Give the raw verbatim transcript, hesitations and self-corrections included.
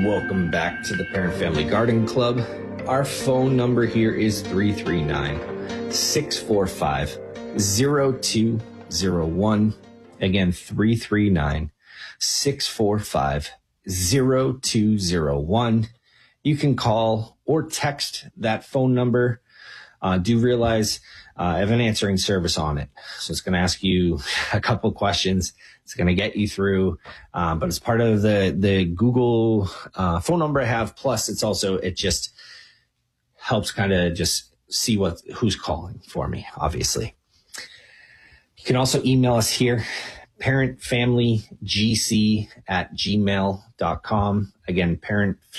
Welcome back to the Parent Family Garden Club. Our phone number here is three three nine, six four five, zero two zero one. Again, three three nine, six four five, zero two zero one. You can call or text that phone number. Uh, do realize uh, I have an answering service on it. So it's going to ask you a couple questions. It's going to get you through. Um, but it's part of the, the Google uh, phone number I have. Plus, it's also, it just helps kind of just see what who's calling for me, obviously. You can also email us here, parentfamilygc at gmail dot com. Again, parent